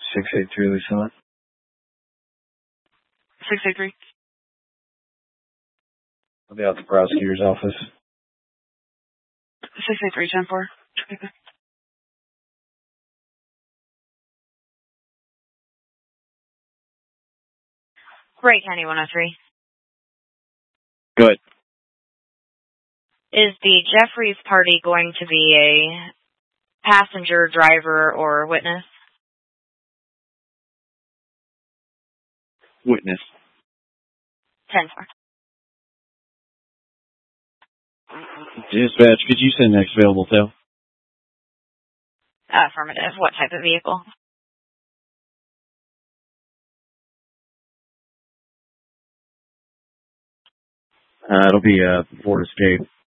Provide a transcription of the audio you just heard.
683 Lucilla. 683. I'll be out the prosecutor's office. 683, 10-4. Wright County 103. Good. Is the Jeffries party going to be a passenger, driver, or witness? Witness. 10-4. Dispatch, could you send next available tail? Affirmative. What type of vehicle? It'll be a Ford Escape.